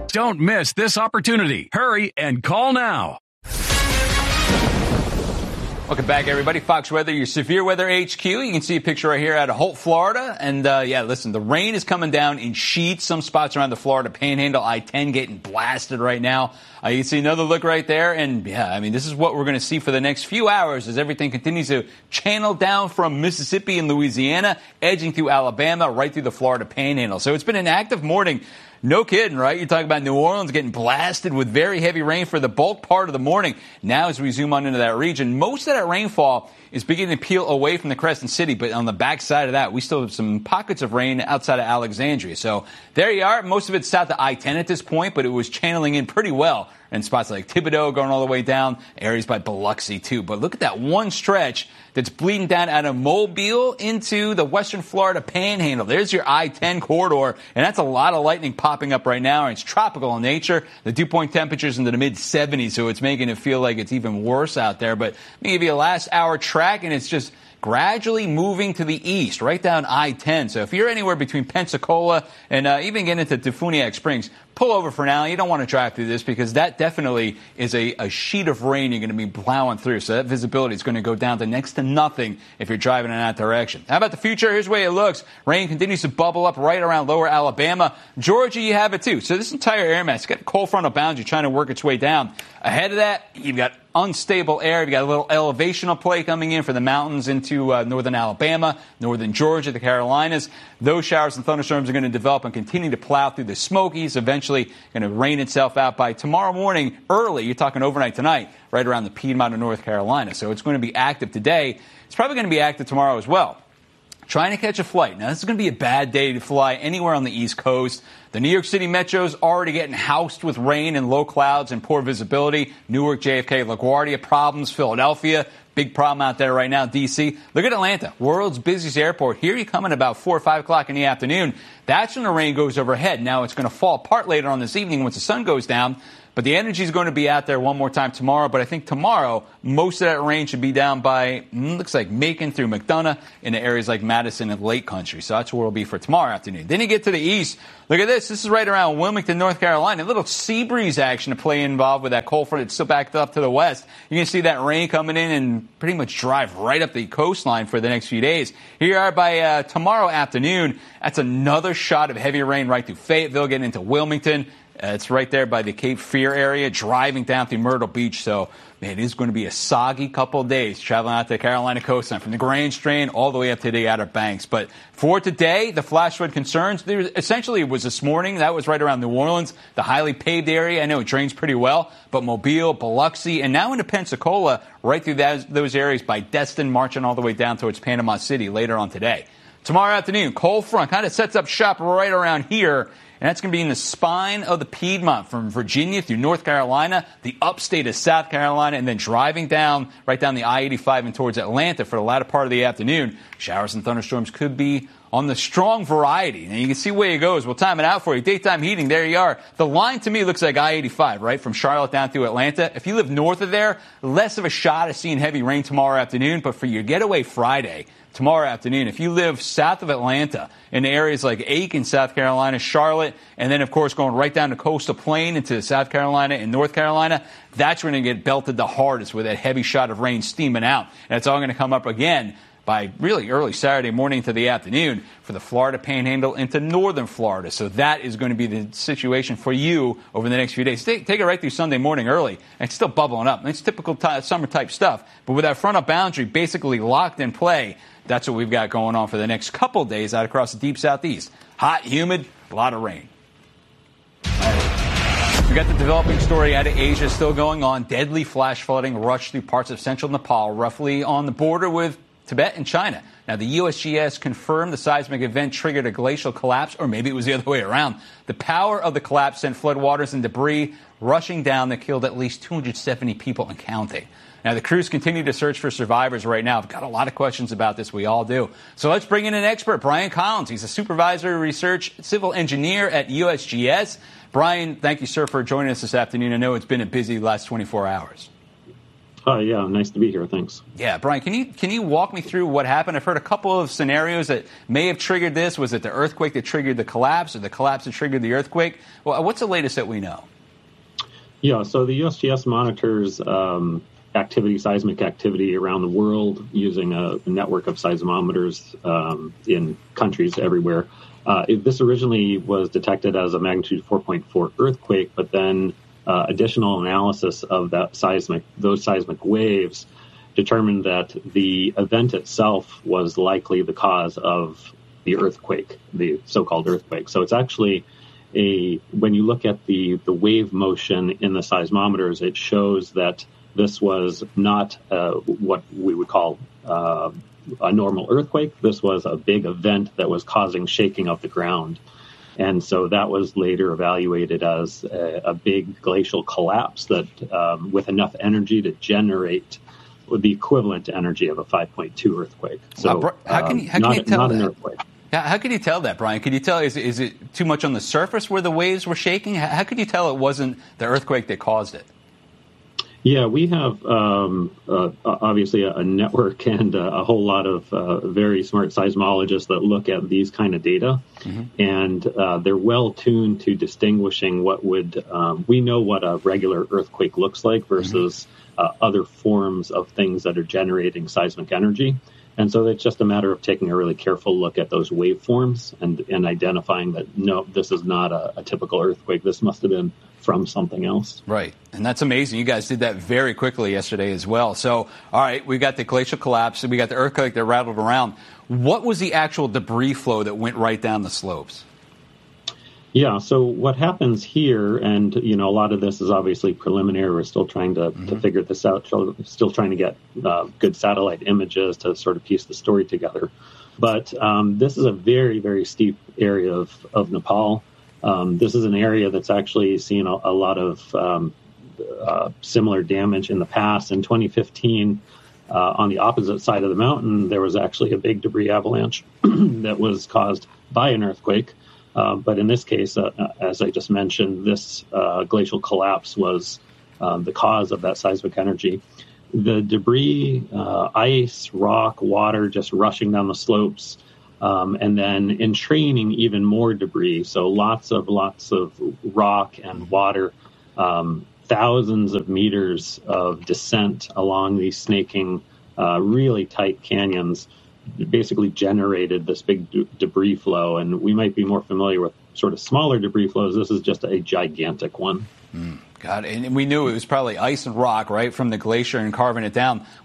Don't miss this opportunity. Hurry and call now. Welcome back, everybody. Fox Weather, your severe weather HQ. You can see a picture right here out of Holt, Florida. And, listen, the rain is coming down in sheets. Some spots around the Florida Panhandle, I-10 getting blasted right now. You can see another look right there. And, this is what we're going to see for the next few hours as everything continues to channel down from Mississippi and Louisiana, edging through Alabama, right through the Florida Panhandle. So it's been an active morning. No kidding, right? You're talking about New Orleans getting blasted with very heavy rain for the bulk part of the morning. Now, as we zoom on into that region, most of that rainfall is beginning to peel away from the Crescent City, but on the backside of that, we still have some pockets of rain outside of Alexandria. So there you are. Most of it's south of I-10 at this point, but it was channeling in pretty well in spots like Thibodaux going all the way down, areas by Biloxi too. But look at that one stretch that's bleeding down out of Mobile into the western Florida Panhandle. There's your I-10 corridor, and that's a lot of lightning popping up right now, and it's tropical in nature. The dew point temperature's into the mid-70s, so it's making it feel like it's even worse out there. But let me give you a last hour track, and it's just gradually moving to the east, right down I-10. So if you're anywhere between Pensacola and even get into Defuniak Springs, pull over for now. You don't want to drive through this because that definitely is a sheet of rain you're going to be plowing through. So that visibility is going to go down to next to nothing if you're driving in that direction. How about the future? Here's the way it looks. Rain continues to bubble up right around lower Alabama. Georgia, you have it too. So this entire air mass, got a cold frontal boundary trying to work its way down. Ahead of that, you've got unstable air. You've got a little elevational play coming in for the mountains into northern Alabama, northern Georgia, the Carolinas. Those showers and thunderstorms are going to develop and continue to plow through the Smokies, eventually going to rain itself out by tomorrow morning early. You're talking overnight tonight, right around the Piedmont of North Carolina. So it's going to be active today. It's probably going to be active tomorrow as well. Trying to catch a flight. Now, this is going to be a bad day to fly anywhere on the East Coast. The New York City Metro's already getting housed with rain and low clouds and poor visibility. Newark, JFK, LaGuardia, problems. Philadelphia, big problem out there right now. D.C. Look at Atlanta, world's busiest airport. Here you come at about 4 or 5 o'clock in the afternoon. That's when the rain goes overhead. Now, it's going to fall apart later on this evening once the sun goes down. But the energy is going to be out there one more time tomorrow. But I think tomorrow, most of that rain should be down by, looks like Macon through McDonough into areas like Madison and Lake Country. So that's where we'll be for tomorrow afternoon. Then you get to the east. Look at this. This is right around Wilmington, North Carolina. A little sea breeze action to play involved with that cold front. It's still backed up to the west. You can see that rain coming in and pretty much drive right up the coastline for the next few days. Here you are by tomorrow afternoon. That's another shot of heavy rain right through Fayetteville, getting into Wilmington. It's right there by the Cape Fear area, driving down through Myrtle Beach. So, man, it is going to be a soggy couple of days traveling out to the Carolina coastline from the Grand Strand all the way up to the Outer Banks. But for today, the flash flood concerns, essentially it was this morning. That was right around New Orleans, the highly paved area. I know it drains pretty well, but Mobile, Biloxi, and now into Pensacola, right through those areas by Destin, marching all the way down towards Panama City later on today. Tomorrow afternoon, cold front kind of sets up shop right around here. And that's going to be in the spine of the Piedmont from Virginia through North Carolina, the upstate of South Carolina, and then driving down right down the I-85 and towards Atlanta for the latter part of the afternoon. Showers and thunderstorms could be on the strong variety. And you can see where it goes. We'll time it out for you. Daytime heating, there you are. The line to me looks like I-85, right, from Charlotte down through Atlanta. If you live north of there, less of a shot of seeing heavy rain tomorrow afternoon. But for your getaway Friday, tomorrow afternoon, if you live south of Atlanta in areas like Aiken, South Carolina, Charlotte, and then, of course, going right down to Coastal Plain into South Carolina and North Carolina, that's when you get belted the hardest with that heavy shot of rain steaming out. And it's all going to come up again by really early Saturday morning to the afternoon for the Florida Panhandle into northern Florida. So that is going to be the situation for you over the next few days. Take it right through Sunday morning early. And it's still bubbling up. It's typical summer-type stuff. But with that frontal boundary basically locked in play, that's what we've got going on for the next couple days out across the deep southeast. Hot, humid, a lot of rain. We got the developing story out of Asia still going on. Deadly flash flooding rushed through parts of central Nepal, roughly on the border with Tibet and China. Now, the USGS confirmed the seismic event triggered a glacial collapse, or maybe it was the other way around. The power of the collapse sent floodwaters and debris rushing down that killed at least 270 people and counting. Now, the crews continue to search for survivors right now. I've got a lot of questions about this. We all do. So let's bring in an expert, Brian Collins. He's a supervisory research civil engineer at USGS. Brian, thank you, sir, for joining us this afternoon. I know it's been a busy last 24 hours. Yeah, nice to be here. Thanks. Yeah, Brian, can you walk me through what happened? I've heard a couple of scenarios that may have triggered this. Was it the earthquake that triggered the collapse, or the collapse that triggered the earthquake? Well, what's the latest that we know? Yeah, so the USGS monitors seismic activity around the world using a network of seismometers in countries everywhere. This originally was detected as a magnitude 4.4 earthquake, but then additional analysis of those seismic waves determined that the event itself was likely the cause of the earthquake, the so-called earthquake. So it's actually when you look at the wave motion in the seismometers, it shows that this was not what we would call a normal earthquake. This was a big event that was causing shaking of the ground. And so that was later evaluated as a big glacial collapse that with enough energy to generate the equivalent energy of a 5.2 earthquake. So how can you tell not that? An earthquake. How can you tell that, Brian? Could you tell, is it too much on the surface where the waves were shaking? How could you tell it wasn't the earthquake that caused it? Yeah, we have obviously a network and a whole lot of very smart seismologists that look at these kind of data, and they're well tuned to distinguishing what would we know what a regular earthquake looks like versus other forms of things that are generating seismic energy. And so it's just a matter of taking a really careful look at those waveforms and identifying that, no, this is not a typical earthquake. This must have been from something else. Right. And that's amazing. You guys did that very quickly yesterday as well. So, all right, we got the glacial collapse, and we got the earthquake that rattled around. What was the actual debris flow that went right down the slopes? Yeah, so what happens here, and, a lot of this is obviously preliminary. We're still trying to figure this out, still trying to get good satellite images to sort of piece the story together. But this is a very, very steep area of Nepal. This is an area that's actually seen a lot of similar damage in the past. In 2015, on the opposite side of the mountain, there was actually a big debris avalanche that was caused by an earthquake. But in this case, as I just mentioned, this glacial collapse was the cause of that seismic energy. The debris, ice, rock, water just rushing down the slopes, and then entraining even more debris. So lots of rock and water, thousands of meters of descent along these snaking, really tight canyons, basically generated this big debris flow. And we might be more familiar with sort of smaller debris flows. This is just a gigantic one. God, and we knew it was probably ice and rock, right, from the glacier and carving it down.